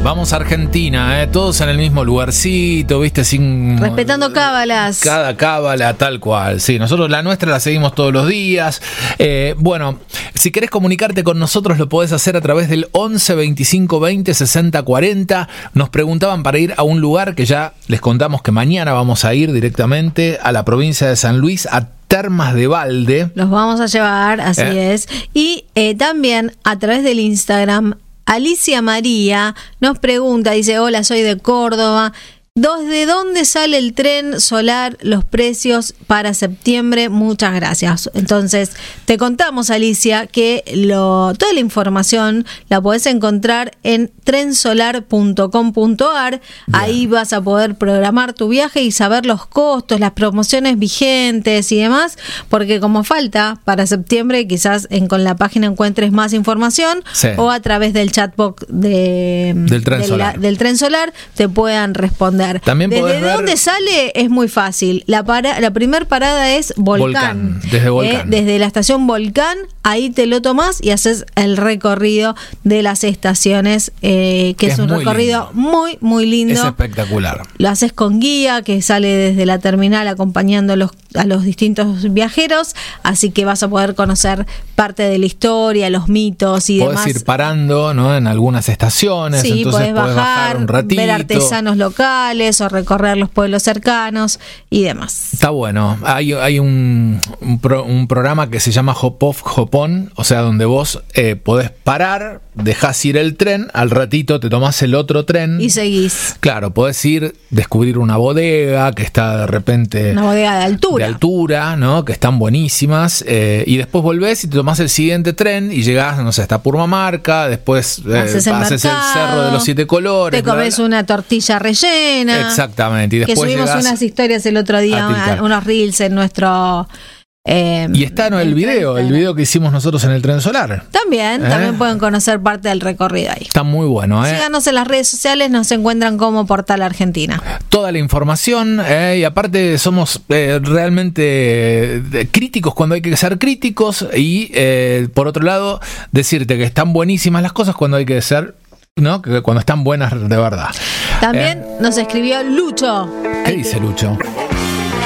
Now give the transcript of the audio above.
Vamos a Argentina, todos en el mismo lugarcito, ¿viste? Respetando cábalas. Cada cábala, tal cual. Sí, nosotros la nuestra la seguimos todos los días. Bueno, si querés comunicarte con nosotros, lo podés hacer a través del 11 25 20 60 40. Nos preguntaban para ir a un lugar que ya les contamos que mañana vamos a ir directamente a la provincia de San Luis, a Termas de Valde. Los vamos a llevar, así es. Y también a través del Instagram, Alicia María nos pregunta, dice: hola, soy de Córdoba. ¿De dónde sale el tren solar? Los precios para septiembre. Muchas gracias. Entonces, te contamos, Alicia, que toda la información la podés encontrar en trensolar.com.ar. Ahí vas a poder programar tu viaje y saber los costos, las promociones vigentes y demás, porque como falta para septiembre, quizás con la página encuentres más información, sí, o a través del chatbot del Tren Solar te puedan responder. También ¿Desde dónde sale? Es muy fácil. La primer parada es Volcán. Desde Volcán. Desde la estación Volcán, ahí te lo tomás y haces el recorrido de las estaciones, que es un recorrido muy, muy lindo. Es espectacular. Lo haces con guía, que sale desde la terminal acompañando a los distintos viajeros, así que vas a poder conocer parte de la historia, los mitos y demás. Podés ir parando, ¿no?, en algunas estaciones, sí, entonces podés bajar un ratito, ver artesanos locales o recorrer los pueblos cercanos y demás. Está bueno. Hay un programa que se llama Hop Off, Hop On, o sea, donde vos podés parar, dejás ir el tren, al ratito te tomás el otro tren y seguís. Claro, podés ir, descubrir una bodega que está de repente... Una bodega de altura, ¿no?, que están buenísimas, y después volvés y te tomás el siguiente tren y llegás, no sé, hasta Purmamarca, después haces el Cerro de los Siete Colores. Te comes una tortilla rellena. Exactamente. Y después que subimos unas historias el otro día, unos reels en nuestro... y está en el video que hicimos nosotros en el Tren Solar. También pueden conocer parte del recorrido ahí. Está muy bueno. Síganos en las redes sociales, nos encuentran como Portal Argentina. Toda la información, y aparte somos realmente críticos cuando hay que ser críticos, y por otro lado, decirte que están buenísimas las cosas cuando hay que ser... ¿no?, que cuando están buenas de verdad. También nos escribió Lucho. ¿Qué dice Lucho?